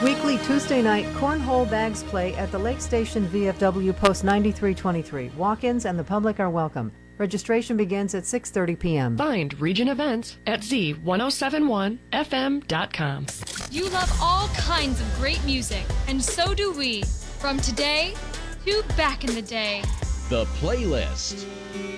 Weekly Tuesday night cornhole bags play at the Lake Station VFW Post 9323. Walk-ins and the public are welcome. Registration begins at 6:30 p.m. Find Region Events at z1071fm.com. You love all kinds of great music, and so do we. From today to back in the day. The Playlist.